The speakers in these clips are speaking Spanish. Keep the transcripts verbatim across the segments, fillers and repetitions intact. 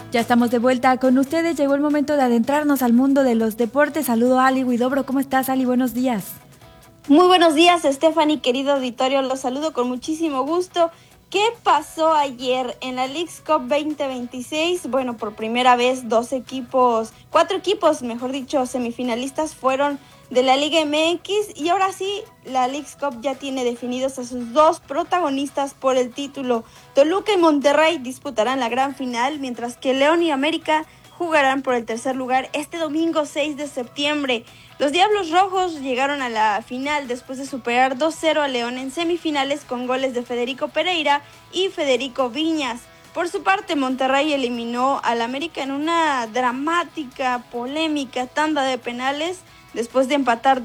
Ya estamos de vuelta con ustedes. Llegó el momento de adentrarnos al mundo de los deportes. Saludo a Ali Huidobro. ¿Cómo estás, Ali? Buenos días. Muy buenos días, Stephanie, querido auditorio. Los saludo con muchísimo gusto. ¿Qué pasó ayer en la Leagues Cup veinte veintiséis? Bueno, por primera vez dos equipos, cuatro equipos, mejor dicho, semifinalistas fueron de la Liga M X y ahora sí, la Leagues Cup ya tiene definidos a sus dos protagonistas por el título. Toluca y Monterrey disputarán la gran final, mientras que León y América jugarán por el tercer lugar este domingo seis de septiembre. Los Diablos Rojos llegaron a la final después de superar dos cero a León en semifinales con goles de Federico Pereira y Federico Viñas. Por su parte, Monterrey eliminó al América en una dramática, polémica tanda de penales después de empatar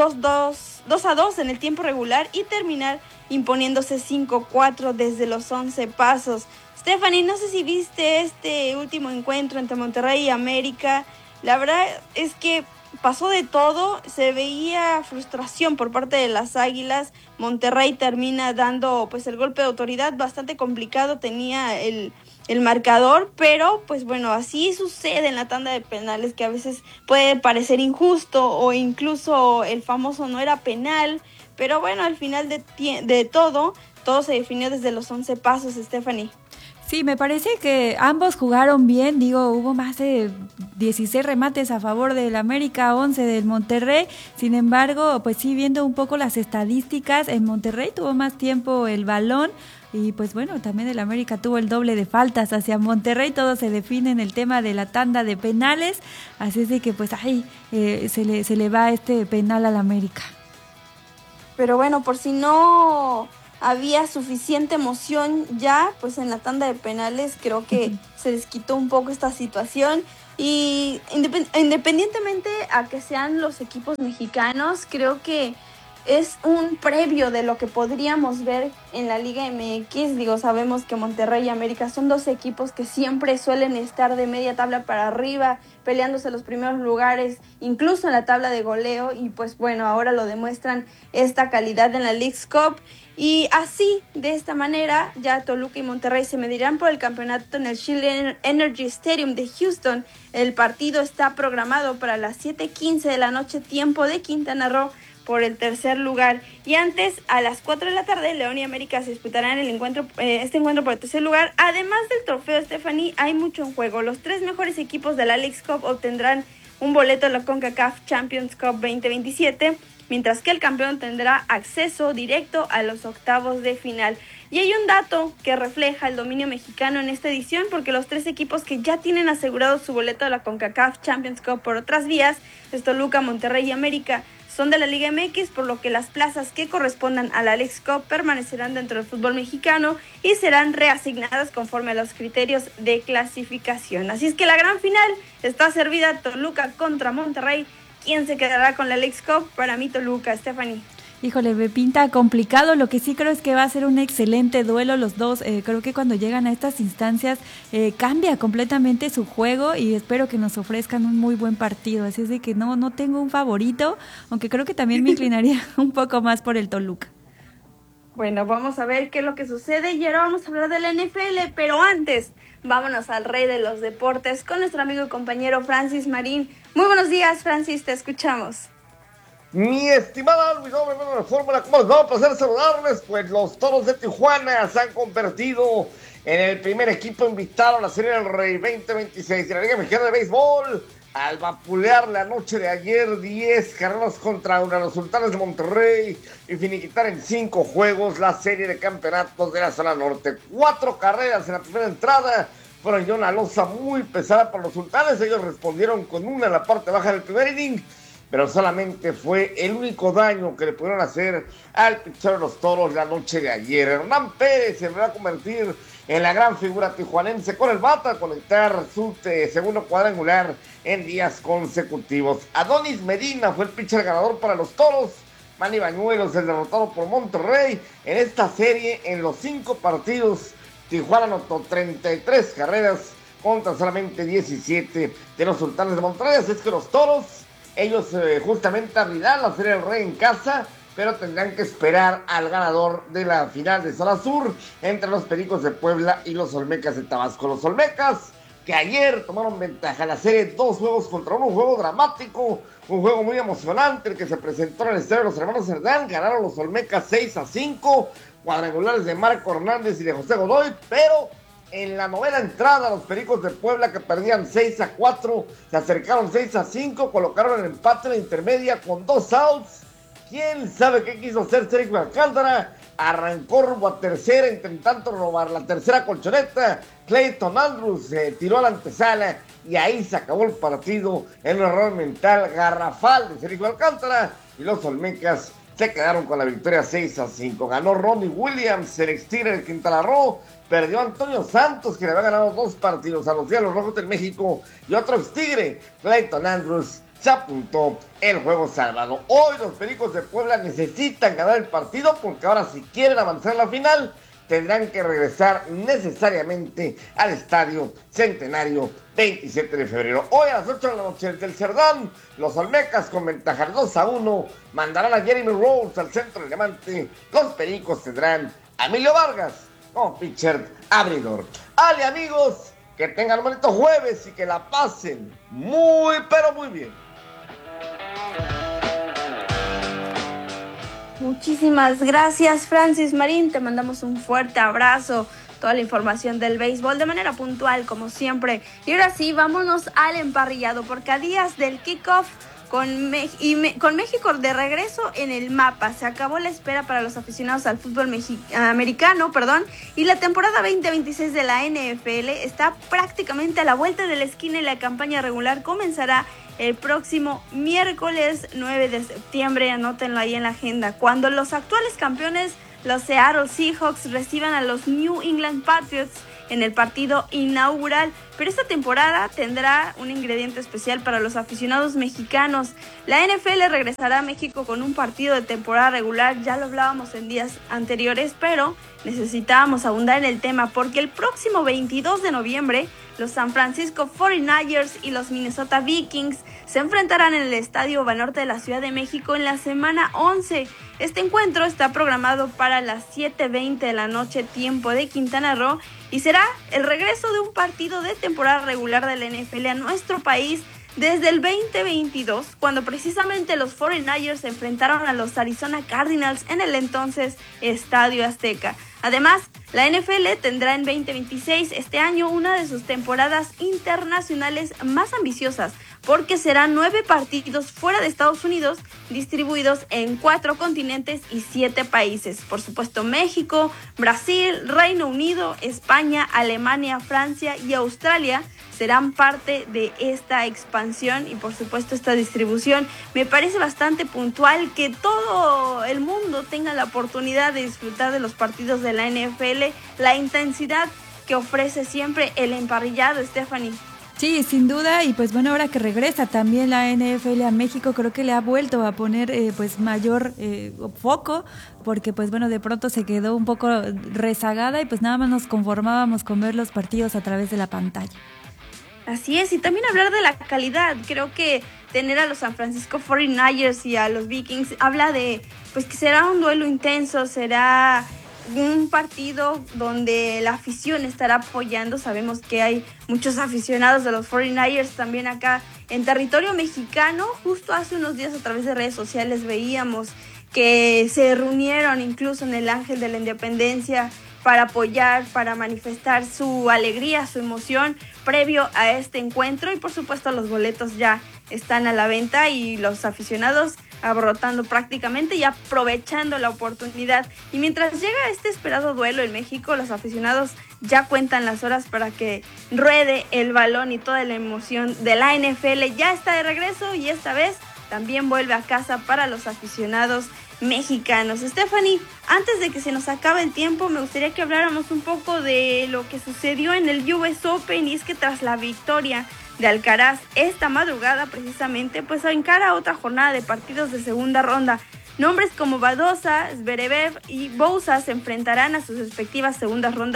dos a dos en el tiempo regular y terminar imponiéndose cinco cuatro desde los once pasos. Stephanie, no sé si viste este último encuentro entre Monterrey y América. La verdad es que pasó de todo, se veía frustración por parte de las Águilas. Monterrey termina dando pues el golpe de autoridad, bastante complicado tenía el, el marcador, pero pues bueno, así sucede en la tanda de penales, que a veces puede parecer injusto o incluso el famoso no era penal, pero bueno, al final de, de todo, todo se definió desde los once pasos, Stephanie. Sí, me parece que ambos jugaron bien, digo, hubo más de dieciséis remates a favor del América, once del Monterrey. Sin embargo, pues sí, viendo un poco las estadísticas, en Monterrey tuvo más tiempo el balón y pues bueno, también el América tuvo el doble de faltas hacia Monterrey. Todo se define en el tema de la tanda de penales, así es de que pues ahí eh, se le, se le va este penal al América. Pero bueno, por si no había suficiente emoción ya, pues en la tanda de penales creo que uh-huh. se desquitó un poco esta situación y independ- independientemente a que sean los equipos mexicanos, creo que es un previo de lo que podríamos ver en la Liga M X. Digo, sabemos que Monterrey y América son dos equipos que siempre suelen estar de media tabla para arriba, peleándose los primeros lugares, incluso en la tabla de goleo, y pues bueno, ahora lo demuestran esta calidad en la Leagues Cup. Y así, de esta manera, ya Toluca y Monterrey se medirán por el campeonato en el Shell Energy Stadium de Houston. El partido está programado para las siete quince de la noche, tiempo de Quintana Roo, por el tercer lugar. Y antes, a las cuatro de la tarde, León y América se disputarán el encuentro, eh, este encuentro por el tercer lugar. Además del trofeo, Stephanie, hay mucho en juego. Los tres mejores equipos de la Leagues Cup obtendrán un boleto a la CONCACAF Champions Cup veinte veintisiete, mientras que el campeón tendrá acceso directo a los octavos de final. Y hay un dato que refleja el dominio mexicano en esta edición, porque los tres equipos que ya tienen asegurado su boleto a la CONCACAF Champions Cup por otras vías, Toluca, Monterrey y América, son de la Liga M X, por lo que las plazas que correspondan a la Leagues Cup permanecerán dentro del fútbol mexicano y serán reasignadas conforme a los criterios de clasificación. Así es que la gran final está servida, Toluca contra Monterrey. ¿Quién se quedará con la Leagues Cup? Para mí, Toluca, Stephanie. Híjole, me pinta complicado. Lo que sí creo es que va a ser un excelente duelo los dos. Eh, creo que cuando llegan a estas instancias eh, cambia completamente su juego y espero que nos ofrezcan un muy buen partido. Así es de que no, no tengo un favorito, aunque creo que también me inclinaría un poco más por el Toluca. Bueno, vamos a ver qué es lo que sucede y ahora vamos a hablar de la N F L, pero antes vámonos al rey de los deportes con nuestro amigo y compañero Francis Marín. Muy buenos días, Francis, te escuchamos. Mi estimada Luis Gómez, de Fórmula, ¿cómo les va? A placer saludarles. Pues los Toros de Tijuana se han convertido en el primer equipo invitado a la Serie del Rey veinte veintiséis de la Liga Mexicana de Béisbol, al vapulear la noche de ayer diez carreras contra una de los Sultanes de Monterrey y finiquitar en cinco juegos la serie de campeonatos de la zona norte. Cuatro carreras en la primera entrada fueron ya una losa muy pesada para los Sultanes. Ellos respondieron con una en la parte baja del primer inning, pero solamente fue el único daño que le pudieron hacer al pitcher de los Toros la noche de ayer. Hernán Pérez se va a convertir en la gran figura tijuanense con el bate a conectar su eh, segundo cuadrangular en días consecutivos. Adonis Medina fue el pitcher ganador para los Toros. Manny Bañuelos, el derrotado por Monterrey. En esta serie, en los cinco partidos, Tijuana anotó treinta y tres carreras contra solamente diecisiete de los Sultanes de Monterrey. Así es que los Toros, ellos eh, justamente abrirán la Serie del Rey en casa, pero tendrán que esperar al ganador de la final de Zona Sur entre los Pericos de Puebla y los Olmecas de Tabasco. Los Olmecas que ayer tomaron ventaja en la serie, dos juegos contra uno, un juego dramático, un juego muy emocionante, el que se presentó en el estadio de los hermanos Cerdán. Ganaron los Olmecas seis a cinco, cuadrangulares de Marco Hernández y de José Godoy, pero en la novena entrada, los Pericos de Puebla, que perdían seis a cuatro, se acercaron seis a cinco, colocaron el empate en la intermedia con dos outs. ¿Quién sabe qué quiso hacer Sergio Alcántara? Arrancó rumbo a tercera, intentando robar la tercera colchoneta. Clayton Andrews se eh, tiró a la antesala y ahí se acabó el partido en un error mental garrafal de Sergio Alcántara. Y los Olmecas se quedaron con la victoria seis a cinco. Ganó Ronnie Williams, el extira de Quintana Roo. Perdió Antonio Santos, que le había ganado dos partidos a los Diablos Rojos del México. Y otro extigre, Clayton Andrews, se apuntó el juego salvado. Hoy los Pericos de Puebla necesitan ganar el partido, porque ahora si quieren avanzar a la final, tendrán que regresar necesariamente al Estadio Centenario veintisiete de febrero. Hoy a las ocho de la noche del Cerdán, los Olmecas con ventaja dos a uno mandarán a Jeremy Rose al centro del diamante. Los Pericos tendrán a Emilio Vargas como pitcher abridor. Ale, amigos, que tengan un bonito jueves y que la pasen muy, pero muy bien. Muchísimas gracias, Francis Marín. Te mandamos un fuerte abrazo. Toda la información del béisbol de manera puntual, como siempre. Y ahora sí, vámonos al emparrillado, porque a días del kickoff con, Me- y Me- con México de regreso en el mapa, se acabó la espera para los aficionados al fútbol mexi- americano, perdón, y la temporada veinte veintiséis de la N F L está prácticamente a la vuelta de la esquina y la campaña regular comenzará el próximo miércoles nueve de septiembre, anótenlo ahí en la agenda, cuando los actuales campeones, los Seattle Seahawks, reciban a los New England Patriots en el partido inaugural. Pero esta temporada tendrá un ingrediente especial para los aficionados mexicanos. La N F L regresará a México con un partido de temporada regular, ya lo hablábamos en días anteriores, pero necesitábamos abundar en el tema porque el próximo veintidós de noviembre los San Francisco cuarenta y nueve ers y los Minnesota Vikings se enfrentarán en el Estadio Banorte de la Ciudad de México en la semana once. Este encuentro está programado para las siete veinte de la noche, tiempo de Quintana Roo, y será el regreso de un partido de temporada regular de la N F L a nuestro país desde el veinte veintidós, cuando precisamente los cuarenta y nueve ers se enfrentaron a los Arizona Cardinals en el entonces Estadio Azteca. Además, la N F L tendrá en veinte veintiséis, este año, una de sus temporadas internacionales más ambiciosas, porque serán nueve partidos fuera de Estados Unidos, distribuidos en cuatro continentes y siete países. Por supuesto, México, Brasil, Reino Unido, España, Alemania, Francia y Australia serán parte de esta expansión y por supuesto esta distribución. Me parece bastante puntual que todo el mundo tenga la oportunidad de disfrutar de los partidos de la N F L, la intensidad que ofrece siempre el emparrillado, Stephanie. Sí, sin duda, y pues bueno, ahora que regresa también la N F L a México, creo que le ha vuelto a poner eh, pues mayor eh, foco, porque pues bueno, de pronto se quedó un poco rezagada y pues nada más nos conformábamos con ver los partidos a través de la pantalla. Así es, y también hablar de la calidad. Creo que tener a los San Francisco cuarenta y nueve ers y a los Vikings habla de pues que será un duelo intenso, será un partido donde la afición estará apoyando. Sabemos que hay muchos aficionados de los cuarenta y nueve ers también acá en territorio mexicano. Justo hace unos días a través de redes sociales veíamos que se reunieron incluso en el Ángel de la Independencia para apoyar, para manifestar su alegría, su emoción previo a este encuentro, y por supuesto los boletos ya están a la venta y los aficionados abarrotando prácticamente y aprovechando la oportunidad. Y mientras llega este esperado duelo en México, los aficionados ya cuentan las horas para que ruede el balón y toda la emoción de la N F L ya está de regreso, y esta vez también vuelve a casa para los aficionados mexicanos. Stephanie, antes de que se nos acabe el tiempo, me gustaría que habláramos un poco de lo que sucedió en el U S Open, y es que tras la victoria de Alcaraz esta madrugada precisamente, pues encara otra jornada de partidos de segunda ronda. Nombres como Badosa, Zverev y Bouza se enfrentarán a sus respectivas segundas rondas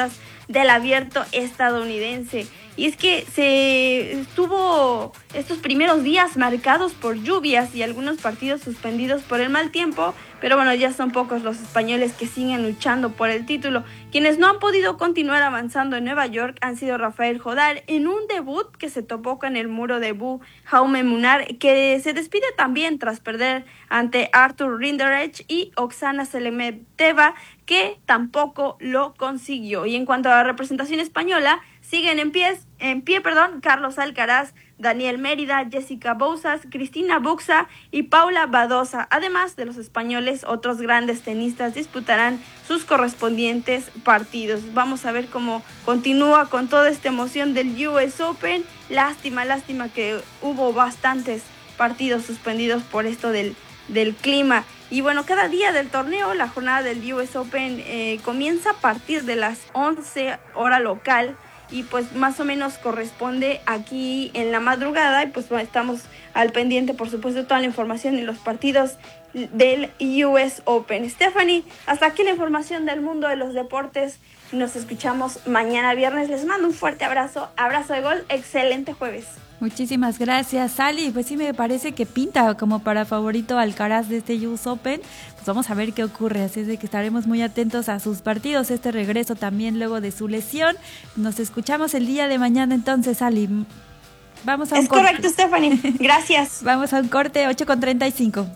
del abierto estadounidense. Y es que se estuvo estos primeros días marcados por lluvias y algunos partidos suspendidos por el mal tiempo, pero bueno, ya son pocos los españoles que siguen luchando por el título. Quienes no han podido continuar avanzando en Nueva York han sido Rafael Jodar en un debut que se topó con el muro de Bu Jaume Munar, que se despide también tras perder ante Arthur Rinderknech y Oksana Selemeteva, que tampoco lo consiguió. Y en cuanto a la representación española, siguen en pie, en pie perdón, Carlos Alcaraz, Daniel Mérida, Jessica Bouzas, Cristina Buxa y Paula Badosa. Además de los españoles, otros grandes tenistas disputarán sus correspondientes partidos. Vamos a ver cómo continúa con toda esta emoción del U S Open. Lástima, lástima que hubo bastantes partidos suspendidos por esto del, del clima. Y bueno, cada día del torneo, la jornada del U S Open eh, comienza a partir de las once hora local, y pues más o menos corresponde aquí en la madrugada, y pues bueno, estamos al pendiente, por supuesto, de toda la información y los partidos del U S Open. Stephanie, hasta aquí la información del mundo de los deportes. Nos escuchamos mañana viernes. Les mando un fuerte abrazo, abrazo de gol, excelente jueves. Muchísimas gracias, Sally. Pues sí, me parece que pinta como para favorito Alcaraz de este U S Open. Pues vamos a ver qué ocurre, así es de que estaremos muy atentos a sus partidos, este regreso también luego de su lesión. Nos escuchamos el día de mañana entonces, Sally. Vamos a un es corte. correcto, Stephanie. Gracias. Vamos a un corte, ocho con treinta y cinco.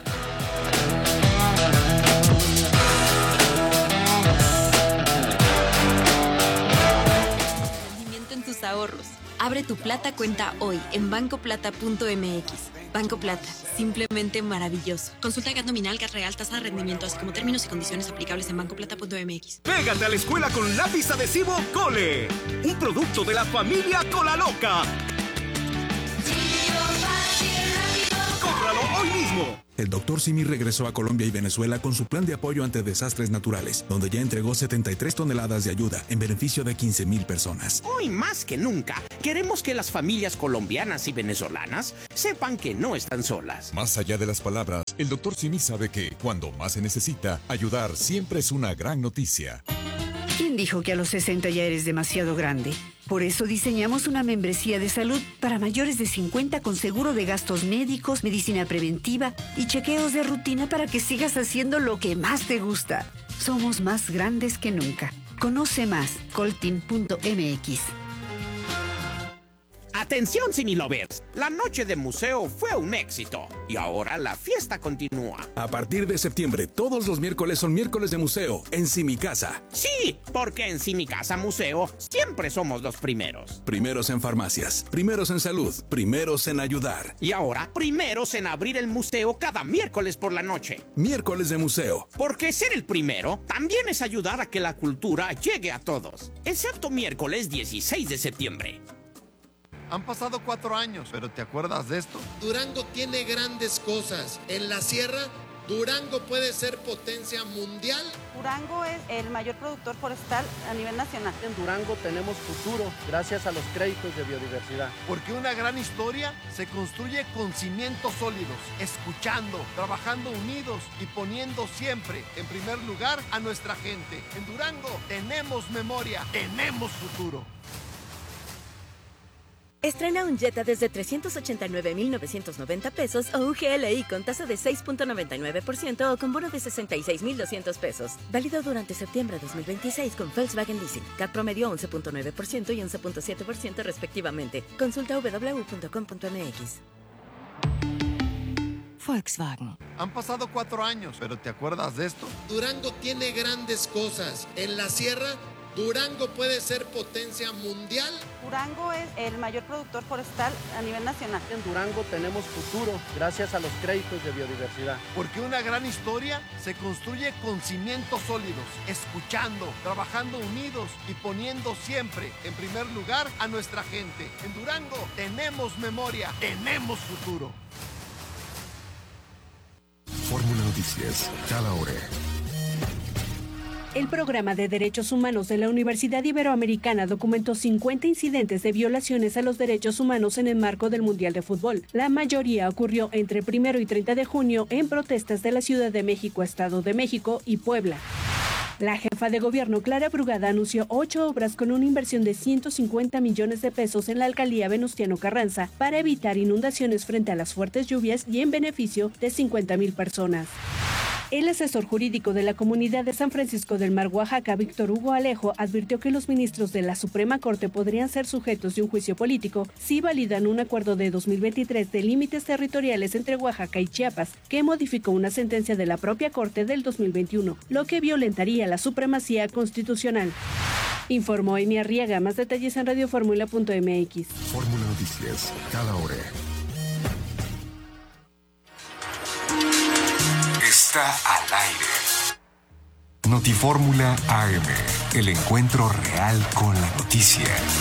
Rendimiento en tus ahorros. Abre tu Plata cuenta hoy en banco plata punto m x. Banco Plata, simplemente maravilloso. Consulta Gat nominal, Gat real, tasa de rendimiento, así como términos y condiciones aplicables en banco plata punto m x. Pégate a la escuela con lápiz adhesivo Cole, un producto de la familia Cola Loca. ¡Cómpralo hoy mismo! El doctor Simi regresó a Colombia y Venezuela con su plan de apoyo ante desastres naturales, donde ya entregó setenta y tres toneladas de ayuda en beneficio de quince mil personas. Hoy más que nunca, queremos que las familias colombianas y venezolanas sepan que no están solas. Más allá de las palabras, el doctor Simi sabe que, cuando más se necesita, ayudar siempre es una gran noticia. ¿Quién dijo que a los sesenta ya eres demasiado grande? Por eso diseñamos una membresía de salud para mayores de cincuenta con seguro de gastos médicos, medicina preventiva y chequeos de rutina para que sigas haciendo lo que más te gusta. Somos más grandes que nunca. Conoce más, coltin punto m x. Atención Cinelovers, la noche de museo fue un éxito y ahora la fiesta continúa. A partir de septiembre, todos los miércoles son miércoles de museo en Cimicasa. Sí, porque en Cimicasa Museo siempre somos los primeros. Primeros en farmacias, primeros en salud, primeros en ayudar. Y ahora, primeros en abrir el museo cada miércoles por la noche. Miércoles de museo. Porque ser el primero también es ayudar a que la cultura llegue a todos. Excepto miércoles dieciséis de septiembre. Han pasado cuatro años, pero ¿te acuerdas de esto? Durango tiene grandes cosas. En la sierra, Durango puede ser potencia mundial. Durango es el mayor productor forestal a nivel nacional. En Durango tenemos futuro gracias a los créditos de biodiversidad. Porque una gran historia se construye con cimientos sólidos, escuchando, trabajando unidos y poniendo siempre en primer lugar a nuestra gente. En Durango tenemos memoria, tenemos futuro. Estrena un Jetta desde trescientos ochenta y nueve mil novecientos noventa pesos o un G L I con tasa de seis punto noventa y nueve por ciento o con bono de sesenta y seis mil doscientos pesos. Válido durante septiembre de dos mil veintiséis con Volkswagen Leasing. C A T promedio once punto nueve por ciento y once punto siete por ciento respectivamente. Consulta w w w punto com punto m x. Volkswagen. Han pasado cuatro años, pero ¿te acuerdas de esto? Durango tiene grandes cosas. En la sierra, Durango puede ser potencia mundial. Durango es el mayor productor forestal a nivel nacional. En Durango tenemos futuro gracias a los créditos de biodiversidad. Porque una gran historia se construye con cimientos sólidos, escuchando, trabajando unidos y poniendo siempre en primer lugar a nuestra gente. En Durango tenemos memoria, tenemos futuro. Fórmula Noticias, cada hora. El Programa de Derechos Humanos de la Universidad Iberoamericana documentó cincuenta incidentes de violaciones a los derechos humanos en el marco del Mundial de Fútbol. La mayoría ocurrió entre primero y treinta de junio en protestas de la Ciudad de México, Estado de México y Puebla. La jefa de gobierno Clara Brugada anunció ocho obras con una inversión de ciento cincuenta millones de pesos en la alcaldía Venustiano Carranza para evitar inundaciones frente a las fuertes lluvias y en beneficio de cincuenta mil personas. El asesor jurídico de la comunidad de San Francisco del Mar, Oaxaca, Víctor Hugo Alejo, advirtió que los ministros de la Suprema Corte podrían ser sujetos de un juicio político si validan un acuerdo de dos mil veintitrés de límites territoriales entre Oaxaca y Chiapas, que modificó una sentencia de la propia Corte del dos mil veintiuno, lo que violentaría la supremacía constitucional. Informó Emi Arriaga. Más detalles en radio fórmula punto m x. Fórmula Noticias, cada hora. Está al aire. Notifórmula A M, el encuentro real con la noticia.